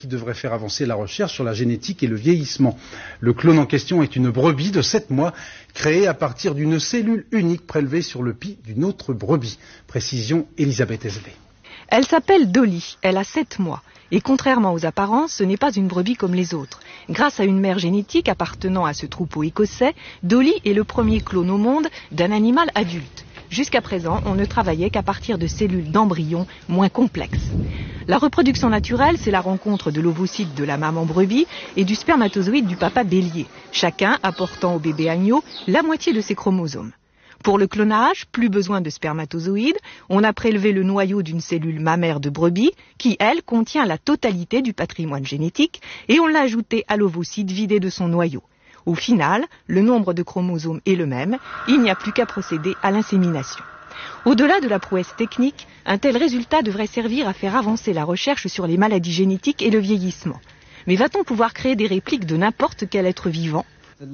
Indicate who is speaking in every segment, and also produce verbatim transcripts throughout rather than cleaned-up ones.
Speaker 1: qui devrait faire avancer la recherche sur la génétique et le vieillissement. Le clone en question est une brebis de sept mois, créée à partir d'une cellule unique prélevée sur le pis d'une autre brebis. Précision Elisabeth S V.
Speaker 2: Elle s'appelle Dolly, elle a sept mois. Et contrairement aux apparences, ce n'est pas une brebis comme les autres. Grâce à une mère génétique appartenant à ce troupeau écossais, Dolly est le premier clone au monde d'un animal adulte. Jusqu'à présent, on ne travaillait qu'à partir de cellules d'embryons moins complexes. La reproduction naturelle, c'est la rencontre de l'ovocyte de la maman brebis et du spermatozoïde du papa bélier, chacun apportant au bébé agneau la moitié de ses chromosomes. Pour le clonage, plus besoin de spermatozoïdes, on a prélevé le noyau d'une cellule mammaire de brebis qui, elle, contient la totalité du patrimoine génétique et on l'a ajouté à l'ovocyte vidé de son noyau. Au final, le nombre de chromosomes est le même, il n'y a plus qu'à procéder à l'insémination. Au-delà de la prouesse technique, un tel résultat devrait servir à faire avancer la recherche sur les maladies génétiques et le vieillissement. Mais va-t-on pouvoir créer des répliques de n'importe quel être vivant ?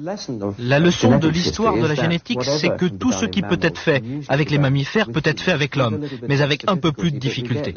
Speaker 3: La leçon de l'histoire de la génétique, c'est que tout ce qui peut être fait avec les mammifères peut être fait avec l'homme, mais avec un peu plus de difficulté.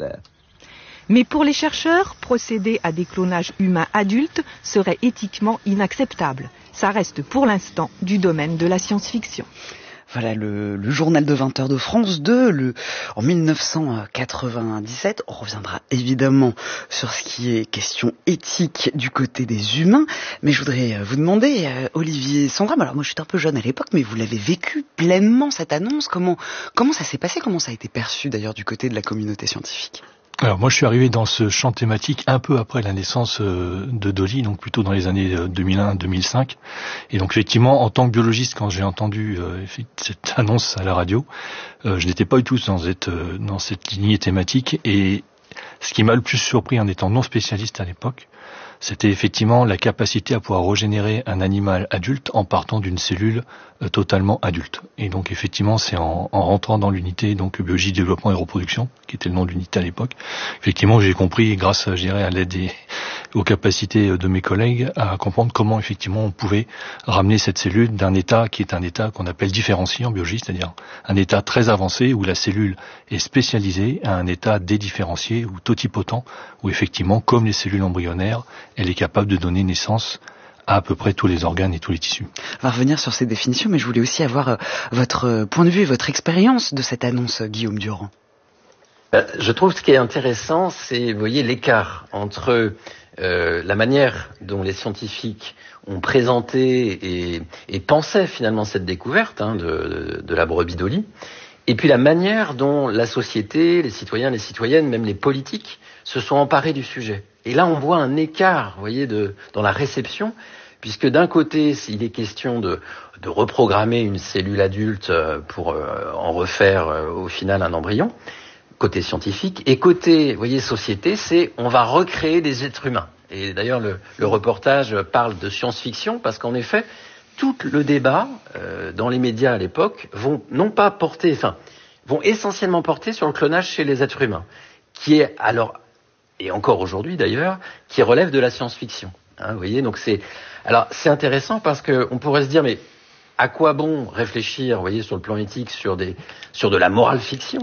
Speaker 2: Mais pour les chercheurs, procéder à des clonages humains adultes serait éthiquement inacceptable. Ça reste pour l'instant du domaine de la science-fiction.
Speaker 4: Voilà le, le journal de vingt heures de France deux, le, en mille neuf cent quatre-vingt-dix-sept. On reviendra évidemment sur ce qui est question éthique du côté des humains. Mais je voudrais vous demander, euh, Olivier Sandra, alors moi je suis un peu jeune à l'époque, mais vous l'avez vécu pleinement cette annonce. Comment, comment ça s'est passé? Comment ça a été perçu d'ailleurs du côté de la communauté scientifique?
Speaker 5: Alors moi je suis arrivé dans ce champ thématique un peu après la naissance de Dolly, donc plutôt dans les années deux mille un deux mille cinq. Et donc effectivement, en tant que biologiste, quand j'ai entendu euh, cette annonce à la radio, euh, je n'étais pas du tout dans cette, euh, dans cette lignée thématique. Et ce qui m'a le plus surpris en étant non spécialiste à l'époque, c'était effectivement la capacité à pouvoir régénérer un animal adulte en partant d'une cellule euh, totalement adulte. Et donc effectivement, c'est en, en rentrant dans l'unité donc biologie, développement et reproduction, qui était le nom de l'unité à l'époque, effectivement j'ai compris, grâce je dirais, à l'aide des, aux capacités de mes collègues, à comprendre comment effectivement on pouvait ramener cette cellule d'un état qui est un état qu'on appelle différencié en biologie, c'est-à-dire un état très avancé où la cellule est spécialisée, à un état dédifférencié ou totipotent, où effectivement, comme les cellules embryonnaires, elle est capable de donner naissance à à peu près tous les organes et tous les tissus.
Speaker 4: On va revenir sur ces définitions, mais je voulais aussi avoir euh, votre point de vue et votre expérience de cette annonce, Guillaume Durand.
Speaker 6: Ben, je trouve ce qui est intéressant, c'est, vous voyez, l'écart entre euh, la manière dont les scientifiques ont présenté et, et pensaient finalement cette découverte hein, de, de, de la brebis Dolly, et puis la manière dont la société, les citoyens, les citoyennes, même les politiques, se sont emparés du sujet. Et là, on voit un écart, vous voyez, de, dans la réception, puisque d'un côté, il est question de, de reprogrammer une cellule adulte pour euh, en refaire euh, au final un embryon, côté scientifique, et côté, vous voyez, société, c'est on va recréer des êtres humains. Et d'ailleurs, le, le reportage parle de science-fiction, parce qu'en effet, tout le débat euh, dans les médias à l'époque vont non pas porter, enfin, vont essentiellement porter sur le clonage chez les êtres humains, qui est alors et encore aujourd'hui d'ailleurs, qui relève de la science-fiction. Hein, vous voyez, donc c'est alors c'est intéressant parce que on pourrait se dire mais à quoi bon réfléchir, vous voyez, sur le plan éthique sur des sur de la morale fiction.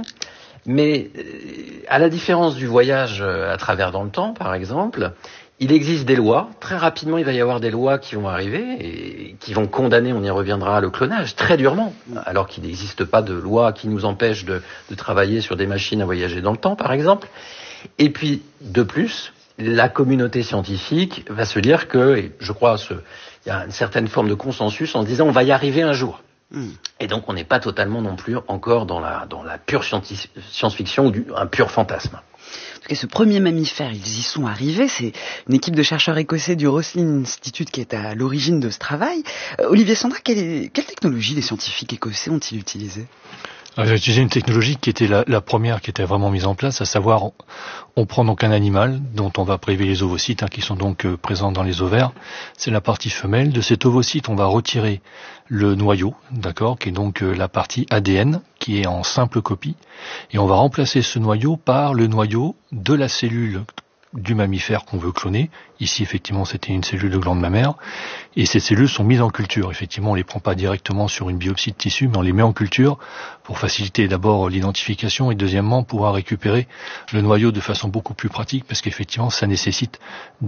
Speaker 6: Mais euh, à la différence du voyage à travers dans le temps, par exemple, il existe des lois. Très rapidement, il va y avoir des lois qui vont arriver et qui vont condamner, on y reviendra, le clonage très durement, alors qu'il n'existe pas de loi qui nous empêche de, de travailler sur des machines à voyager dans le temps, par exemple. Et puis, de plus, la communauté scientifique va se dire que, et je crois, ce, il y a une certaine forme de consensus en disant on va y arriver un jour. Mm. Et donc, on n'est pas totalement non plus encore dans la, dans la pure science-fiction ou du, un pur fantasme.
Speaker 4: En tout cas, ce premier mammifère, ils y sont arrivés. C'est une équipe de chercheurs écossais du Roslin Institute qui est à l'origine de ce travail. Euh, Olivier Sandra, quelle, est, quelle technologie les scientifiques écossais ont-ils utilisée ?
Speaker 5: J'ai utilisé une technologie qui était la, la première qui était vraiment mise en place, à savoir on, on prend donc un animal dont on va prélever les ovocytes hein, qui sont donc euh, présents dans les ovaires. C'est la partie femelle. De cet ovocyte, on va retirer le noyau, d'accord, qui est donc euh, la partie A D N, qui est en simple copie, et on va remplacer ce noyau par le noyau de la cellule du mammifère qu'on veut cloner. Ici, effectivement, c'était une cellule de glande mammaire. Et ces cellules sont mises en culture. Effectivement, on les prend pas directement sur une biopsie de tissu, mais on les met en culture pour faciliter d'abord l'identification et deuxièmement pouvoir récupérer le noyau de façon beaucoup plus pratique parce qu'effectivement, ça nécessite